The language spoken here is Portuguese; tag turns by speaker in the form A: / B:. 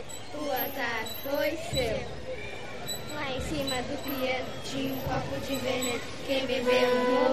A: O azar foi seu. Lá em cima do piano tinha um copo de veneno. Quem bebeu morreu.